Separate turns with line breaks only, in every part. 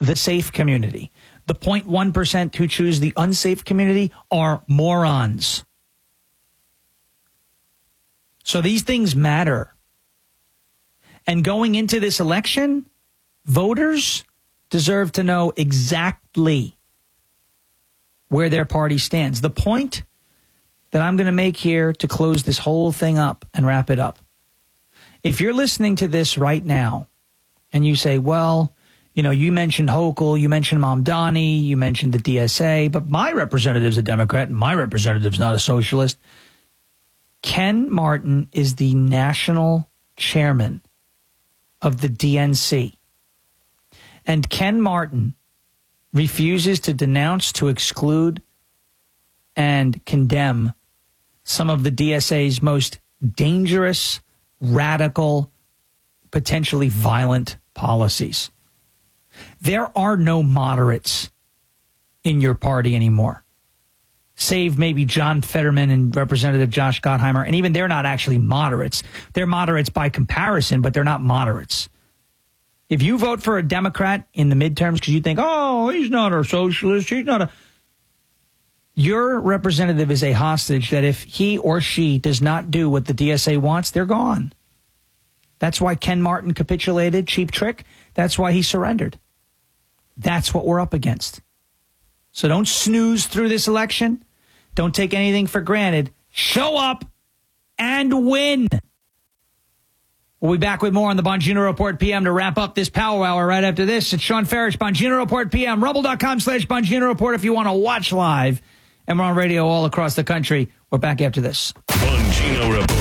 the safe community. The 0.1% who choose the unsafe community are morons. So these things matter. And going into this election, voters deserve to know exactly where their party stands. The point that I'm going to make here to close this whole thing up and wrap it up. If you're listening to this right now and you say, well, you know, you mentioned Hochul, you mentioned Mamdani, you mentioned the DSA, but my representative's a Democrat and my representative's not a socialist. Ken Martin is the national chairman of the DNC. And Ken Martin refuses to denounce, to exclude, and condemn some of the DSA's most dangerous, radical, potentially violent policies. There are no moderates in your party anymore, save maybe John Fetterman and Representative Josh Gottheimer, and even they're not actually moderates. They're moderates by comparison, but they're not moderates. If you vote for a Democrat in the midterms because you think, oh, he's not a socialist, he's not a... Your representative is a hostage that if he or she does not do what the DSA wants, they're gone. That's why Ken Martin capitulated, cheap trick. That's why he surrendered. That's what we're up against. So don't snooze through this election. Don't take anything for granted. Show up and win. We'll be back with more on the Bongino Report PM to wrap up this Power Hour right after this. It's Sean Farish, Bongino Report PM, rumble.com/Bongino Report if you want to watch live. And we're on radio all across the country. We're back after this.
Bongino Report.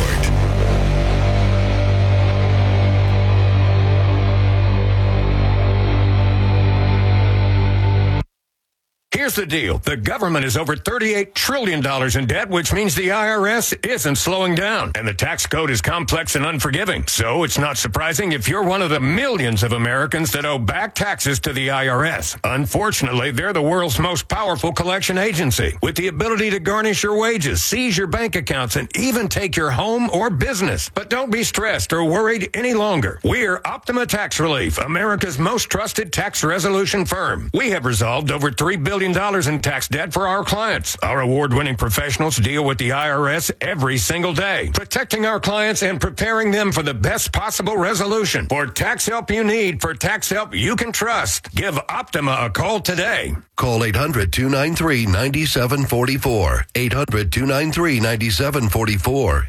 Here's the deal. The government is over $38 trillion in debt, which means the IRS isn't slowing down. And the tax code is complex and unforgiving. So it's not surprising if you're one of the millions of Americans that owe back taxes to the IRS. Unfortunately, they're the world's most powerful collection agency, with the ability to garnish your wages, seize your bank accounts, and even take your home or business. But don't be stressed or worried any longer. We're Optima Tax Relief, America's most trusted tax resolution firm. We have resolved over $3 billion in tax debt for our clients. Our award-winning professionals deal with the IRS every single day, protecting our clients and preparing them for the best possible resolution. For tax help you need, for tax help you can trust, give Optima a call today.
Call 800-293-9744. 800-293-9744.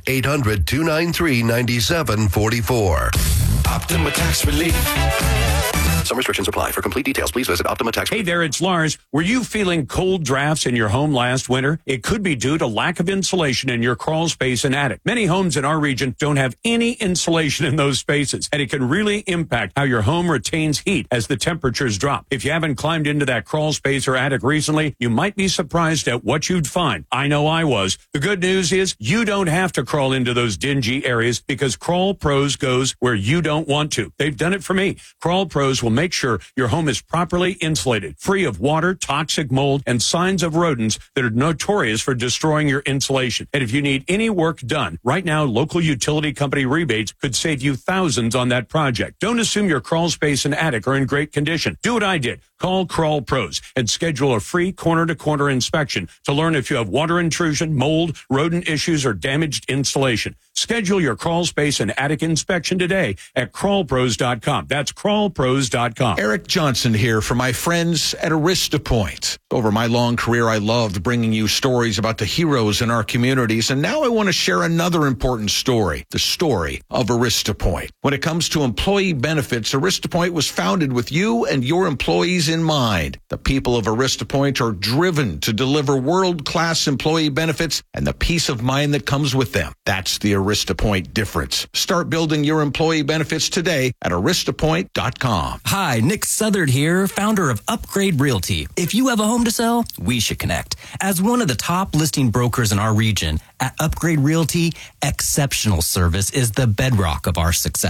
800-293-9744.
Optima Tax Relief.
Some restrictions apply. For complete details, please visit Optima Tax.
Hey there, it's Lars. Were you feeling cold drafts in your home last winter? It could be due to lack of insulation in your crawl space and attic. Many homes in our region don't have any insulation in those spaces, and it can really impact how your home retains heat as the temperatures drop. If you haven't climbed into that crawl space or attic recently, you might be surprised at what you'd find. I know I was. The good news is you don't have to crawl into those dingy areas because Crawl Pros goes where you don't want to. They've done it for me. Crawl Pros will make sure your home is properly insulated, free of water, toxic mold, and signs of rodents that are notorious for destroying your insulation. And if you need any work done, right now, local utility company rebates could save you thousands on that project. Don't assume your crawl space and attic are in great condition. Do what I did. Call Crawl Pros and schedule a free corner-to-corner inspection to learn if you have water intrusion, mold, rodent issues, or damaged insulation. Schedule your crawl space and attic inspection today at crawlpros.com. That's crawlpros.com.
Eric Johnson here for my friends at AristaPoint. Over my long career, I loved bringing you stories about the heroes in our communities, and now I want to share another important story, the story of AristaPoint. When it comes to employee benefits, AristaPoint was founded with you and your employees in mind. The people of AristaPoint are driven to deliver world-class employee benefits and the peace of mind that comes with them. That's the AristaPoint difference. Start building your employee benefits today at aristapoint.com.
Hi, Nick Southard here, founder of Upgrade Realty. If you have a home to sell, we should connect. As one of the top listing brokers in our region, at Upgrade Realty, exceptional service is the bedrock of our success.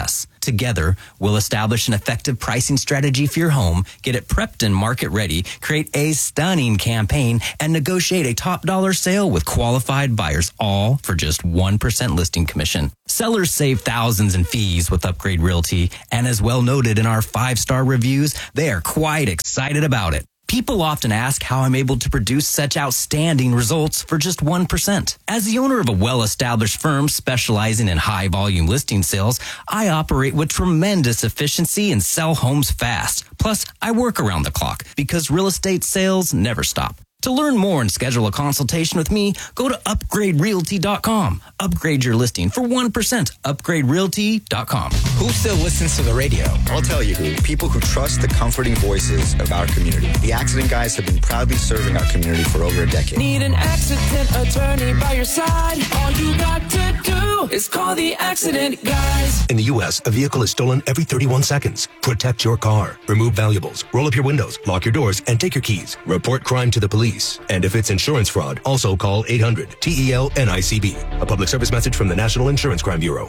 Together, we'll establish an effective pricing strategy for your home, get it prepped and market ready, create a stunning campaign, and negotiate a top dollar sale with qualified buyers, all for just 1% listing commission. Sellers save thousands in fees with Upgrade Realty, and as well noted in our 5-star reviews, they are quite excited about it. People often ask how I'm able to produce such outstanding results for just 1%. As the owner of a well-established firm specializing in high-volume listing sales, I operate with tremendous efficiency and sell homes fast. Plus, I work around the clock because real estate sales never stop. To learn more and schedule a consultation with me, go to upgraderealty.com. Upgrade your listing for 1%. Upgraderealty.com.
Who still listens to the radio? I'll tell you who. People who trust the comforting voices of our community. The Accident Guys have been proudly serving our community for over a decade.
Need an accident attorney by your side? All you got to do is call the Accident Guys.
In the U.S., a vehicle is stolen every 31 seconds. Protect your car. Remove valuables. Roll up your windows. Lock your doors. And take your keys. Report crime to the police. And if it's insurance fraud, also call 800-TEL-NICB. A public service message from the National Insurance Crime Bureau.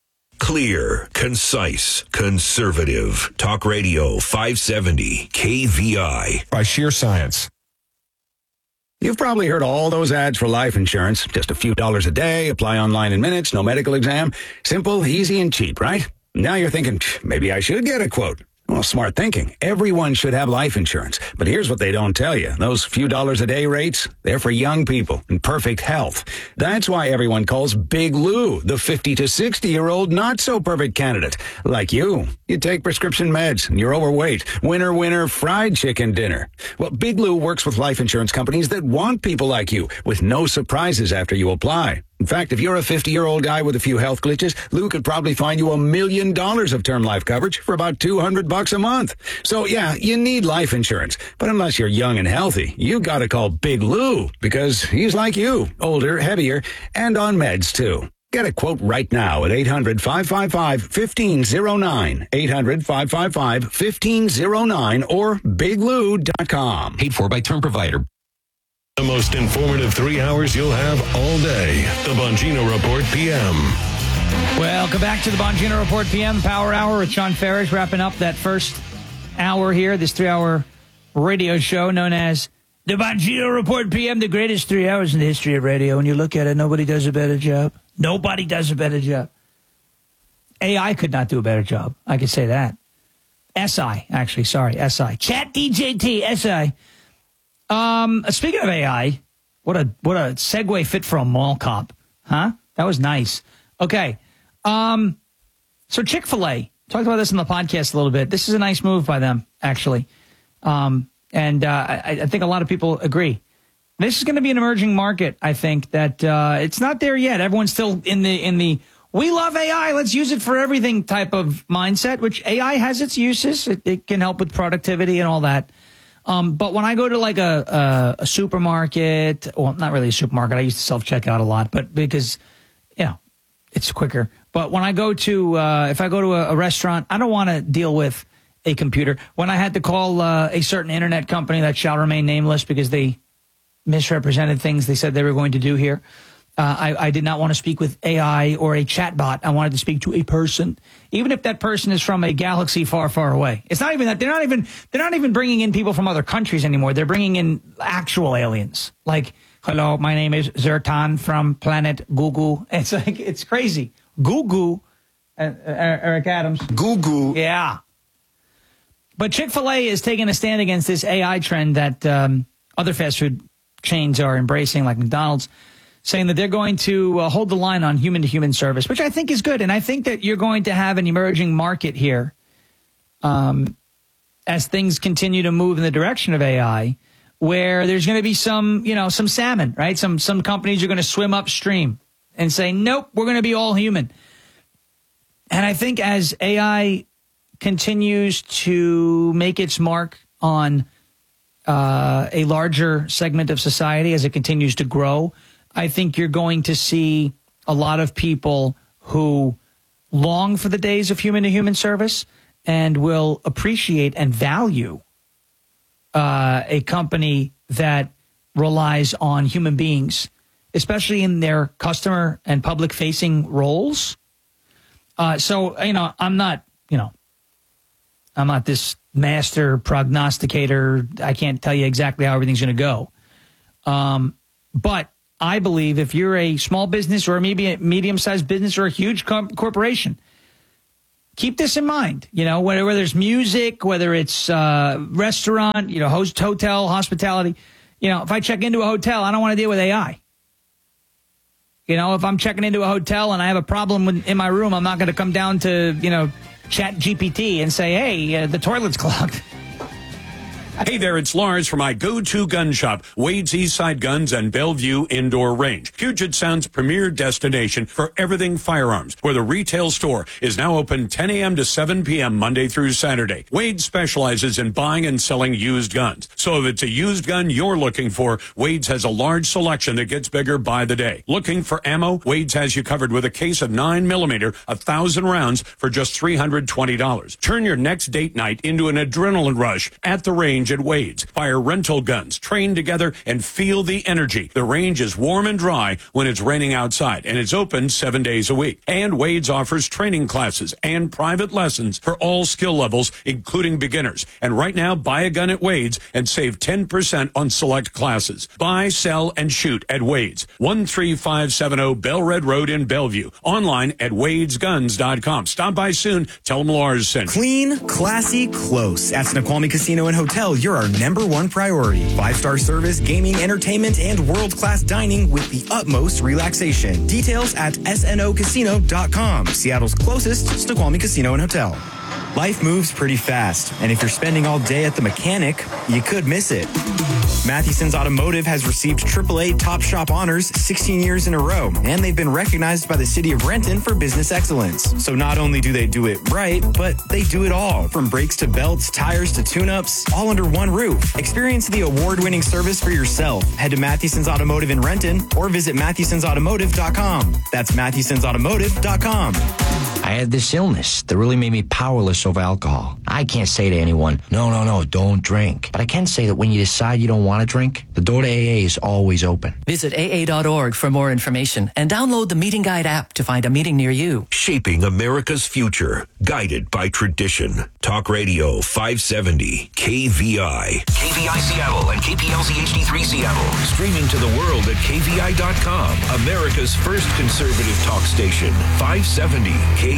Clear, concise, conservative. Talk Radio 570 KVI.
By sheer science.
You've probably heard all those ads for life insurance. Just a few dollars a day, apply online in minutes, no medical exam. Simple, easy, and cheap, right? Now you're thinking, maybe I should get a quote. Well, smart thinking. Everyone should have life insurance. But here's what they don't tell you. Those few dollars a day rates, they're for young people in perfect health. That's why everyone calls Big Lou the 50 to 60-year-old not-so-perfect candidate. Like you. You take prescription meds and you're overweight. Winner, fried chicken dinner. Well, Big Lou works with life insurance companies that want people like you with no surprises after you apply. In fact, if you're a 50-year-old guy with a few health glitches, Lou could probably find you $1 million of term life coverage for about $200 a month. So yeah, you need life insurance. But unless you're young and healthy, you gotta call Big Lou because he's like you, older, heavier, and on meds too. Get a quote right now at 800-555-1509, 800-555-1509, or biglou.com.
Paid for by term provider.
The most informative 3 hours you'll have all day. The Bongino Report PM.
Welcome back to the Bongino Report PM Power Hour with Sean Farish, wrapping up that first hour here, this 3-hour radio show known as the Bongino Report PM, the greatest 3 hours in the history of radio. When you look at it, nobody does a better job. Nobody does a better job. AI could not do a better job. I could say that. SI. Chat DJT, SI. Speaking of AI, what a segue fit for a mall cop, huh? That was nice. Okay. So Chick-fil-A, talked about this in the podcast a little bit. This is a nice move by them, actually. I think a lot of people agree. This is going to be an emerging market. I think that, it's not there yet. Everyone's still in the, we love AI, let's use it for everything type of mindset, which AI has its uses. It can help with productivity and all that. But when I go to like a supermarket, well, not really a supermarket. I used to self-checkout a lot, but because, it's quicker. But when I go to, if I go to a restaurant, I don't want to deal with a computer. When I had to call a certain internet company that shall remain nameless because they misrepresented things they said they were going to do here, I did not want to speak with AI or a chatbot. I wanted to speak to a person, even if that person is from a galaxy far, far away. It's not even that they're not even bringing in people from other countries anymore. They're bringing in actual aliens. Like, hello, my name is Zertan from planet Gugu. It's like, it's crazy. Gugu, Eric Adams.
Gugu.
Yeah. But Chick-fil-A is taking a stand against this AI trend that other fast food chains are embracing, like McDonald's, saying that they're going to hold the line on human-to-human service, which I think is good. And I think that you're going to have an emerging market here as things continue to move in the direction of AI, where there's going to be some salmon, right? Some companies are going to swim upstream and say, nope, we're going to be all human. And I think as AI continues to make its mark on a larger segment of society, as it continues to grow, I think you're going to see a lot of people who long for the days of human-to-human service and will appreciate and value a company that relies on human beings, especially in their customer and public-facing roles. So, I'm not this master prognosticator. I can't tell you exactly how everything's going to go. But I believe if you're a small business or maybe a medium-sized business or a huge corporation, keep this in mind. Whether it's music, whether it's restaurant, hotel, hospitality. If I check into a hotel, I don't want to deal with AI. If I'm checking into a hotel and I have a problem in my room, I'm not going to come down to, Chat GPT and say, hey, the toilet's clogged.
Hey there, it's Lars from my go-to gun shop, Wade's Eastside Guns and Bellevue Indoor Range, Puget Sound's premier destination for everything firearms, where the retail store is now open 10 a.m. to 7 p.m. Monday through Saturday. Wade specializes in buying and selling used guns. So if it's a used gun you're looking for, Wade's has a large selection that gets bigger by the day. Looking for ammo? Wade's has you covered with a case of 9mm, 1,000 rounds for just $320. Turn your next date night into an adrenaline rush at the range at Wade's. Fire rental guns, train together, and feel the energy. The range is warm and dry when it's raining outside, and it's open 7 days a week. And Wade's offers training classes and private lessons for all skill levels, including beginners. And right now, buy a gun at Wade's and save 10% on select classes. Buy, sell, and shoot at Wade's. 13570 Bellred Road in Bellevue. Online at wadesguns.com. Stop by soon. Tell them Lars sent you.
Clean, classy, close. At Snoqualmie Casino and Hotel, you're our number one priority. 5-star service, gaming, entertainment, and world-class dining with the utmost relaxation. Details at snocasino.com. Seattle's closest Snoqualmie Casino and Hotel. Life moves pretty fast, and if you're spending all day at the mechanic, you could miss it. Matheson's Automotive has received AAA Top Shop honors 16 years in a row, and they've been recognized by the city of Renton for business excellence. So not only do they do it right, but they do it all, from brakes to belts, tires to tune-ups, all under one roof. Experience the award-winning service for yourself. Head to Matheson's Automotive in Renton or visit mathesonsautomotive.com. That's mathesonsautomotive.com.
I had this illness that really made me powerless over alcohol. I can't say to anyone, no, don't drink. But I can say that when you decide you don't want to drink, the door to AA is always open.
Visit AA.org for more information and download the Meeting Guide app to find a meeting near you.
Shaping America's future, guided by tradition. Talk Radio 570, KVI.
KVI Seattle and KPLZ HD3 Seattle.
Streaming to the world at KVI.com. America's first conservative talk station. 570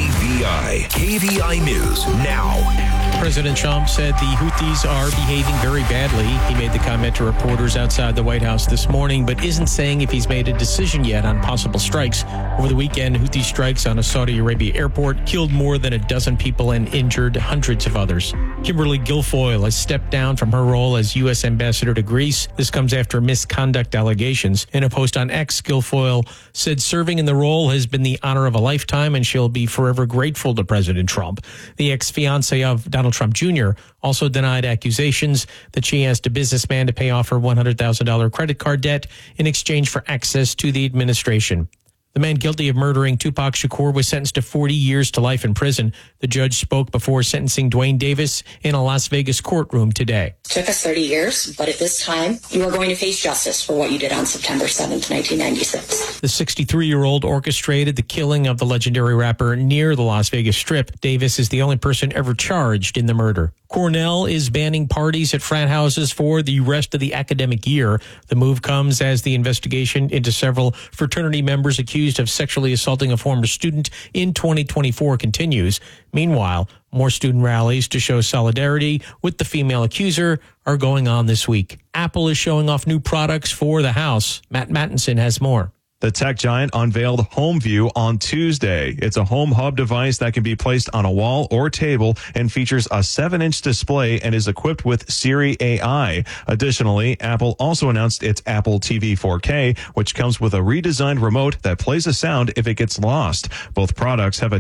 KVI. KVI News now.
President Trump said the Houthis are behaving very badly. He made the comment to reporters outside the White House this morning, but isn't saying if he's made a decision yet on possible strikes. Over the weekend, Houthi strikes on a Saudi Arabia airport killed more than a dozen people and injured hundreds of others. Kimberly Guilfoyle has stepped down from her role as U.S. ambassador to Greece. This comes after misconduct allegations. In a post on X, Guilfoyle said serving in the role has been the honor of a lifetime, and she'll be forever grateful to President Trump. The ex-fiancé of Donald Trump Jr. also denied accusations that she asked a businessman to pay off her $100,000 credit card debt in exchange for access to the administration. The man guilty of murdering Tupac Shakur was sentenced to 40 years to life in prison. The judge spoke before sentencing Dwayne Davis in a Las Vegas courtroom today.
It took us 30 years, but at this time, you are going to face justice for what you did on September 7th, 1996.
The 63-year-old orchestrated the killing of the legendary rapper near the Las Vegas Strip. Davis is the only person ever charged in the murder. Cornell is banning parties at frat houses for the rest of the academic year. The move comes as the investigation into several fraternity members accused of sexually assaulting a former student in 2024 continues. Meanwhile, more student rallies to show solidarity with the female accuser are going on this week. Apple is showing off new products for the house. Matt Mattinson has more.
The tech giant unveiled HomeView on Tuesday. It's a home hub device that can be placed on a wall or table and features a 7-inch display and is equipped with Siri AI. Additionally, Apple also announced its Apple TV 4K, which comes with a redesigned remote that plays a sound if it gets lost. Both products have a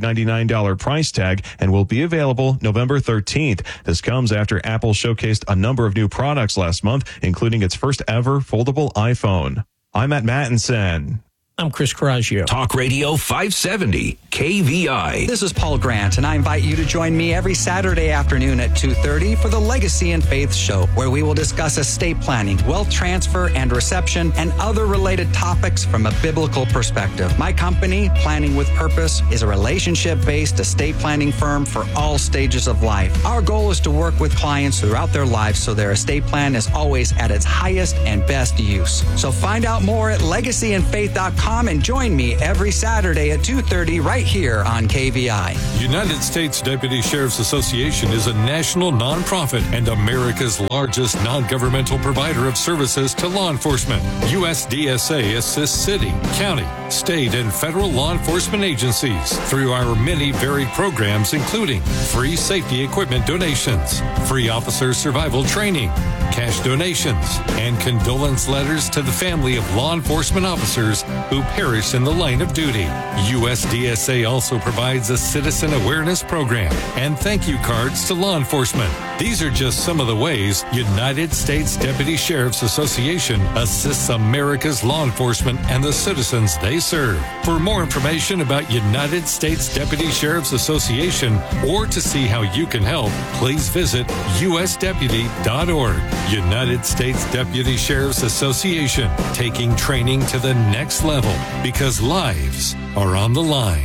$299 price tag and will be available November 13th. This comes after Apple showcased a number of new products last month, including its first ever foldable iPhone. I'm Matt Mattinson.
I'm Chris Coraggio.
Talk Radio 570 KVI.
This is Paul Grant, and I invite you to join me every Saturday afternoon at 2:30 for the Legacy and Faith Show, where we will discuss estate planning, wealth transfer and reception, and other related topics from a biblical perspective. My company, Planning with Purpose, is a relationship-based estate planning firm for all stages of life. Our goal is to work with clients throughout their lives so their estate plan is always at its highest and best use. So find out more at legacyandfaith.com and join me every Saturday at 2:30 right here on KVI.
United States Deputy Sheriff's Association is a national nonprofit and America's largest non-governmental provider of services to law enforcement. USDSA assists city, county, state, and federal law enforcement agencies through our many varied programs, including free safety equipment donations, free officer survival training, cash donations, and condolence letters to the family of law enforcement officers who perished in the line of duty. USDSA also provides a citizen awareness program and thank you cards to law enforcement. These are just some of the ways United States Deputy Sheriff's Association assists America's law enforcement and the citizens they serve. For more information about United States Deputy Sheriff's Association or to see how you can help, please visit usdeputy.org. United States Deputy Sheriff's Association, taking training to the next level because lives are on the line.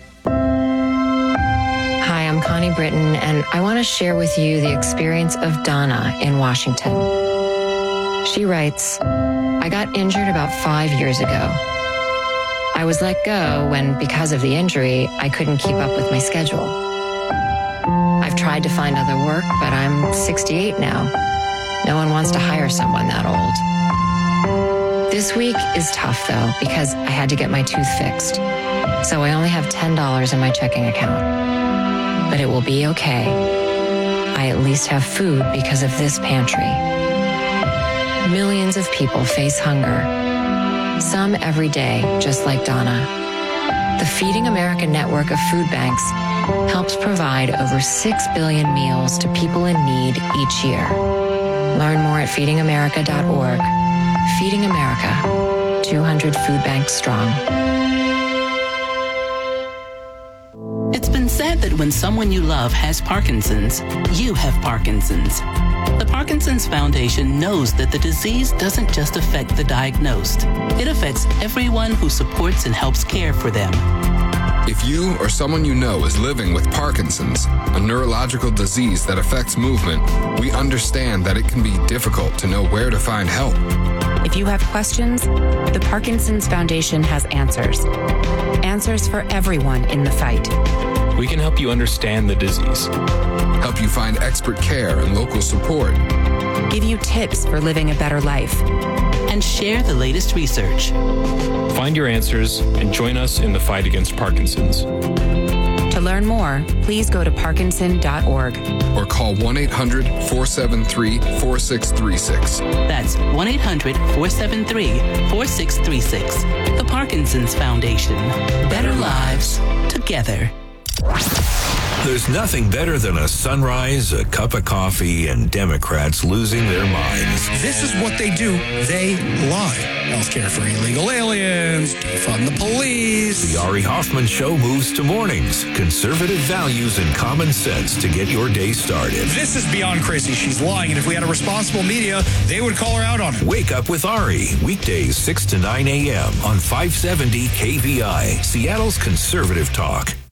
Hi, I'm Connie Britton, and I want to share with you the experience of Donna in Washington. She writes, I got injured about 5 years ago. I was let go when, because of the injury, I couldn't keep up with my schedule. I've tried to find other work, but I'm 68 now. No one wants to hire someone that old. This week is tough, though, because I had to get my tooth fixed. So I only have $10 in my checking account. But it will be okay. I at least have food because of this pantry. Millions of people face hunger. Some every day, just like Donna. The Feeding America network of food banks helps provide over 6 billion meals to people in need each year. Learn more at feedingamerica.org. Feeding America, 200 food banks strong.
It's been said that when someone you love has Parkinson's, you have Parkinson's. The Parkinson's Foundation knows that the disease doesn't just affect the diagnosed. It affects everyone who supports and helps care for them.
If you or someone you know is living with Parkinson's, a neurological disease that affects movement, we understand that it can be difficult to know where to find help.
If you have questions, the Parkinson's Foundation has answers. Answers for everyone in the fight.
We can help you understand the disease.
Help you find expert care and local support.
Give you tips for living a better life.
And share the latest research.
Find your answers and join us in the fight against Parkinson's.
To learn more, please go to parkinson.org.
Or call 1-800-473-4636.
That's 1-800-473-4636. The Parkinson's Foundation. Better lives together.
There's nothing better than a sunrise, a cup of coffee, and Democrats losing their minds.
This is what they do. They lie. Healthcare for illegal aliens, defund the police.
The Ari Hoffman Show moves to mornings. Conservative values and common sense to get your day started.
This is beyond crazy. She's lying, and if we had a responsible media, they would call her out on it.
Wake up with Ari, weekdays 6 to 9 a.m. on 570 KVI, Seattle's conservative talk.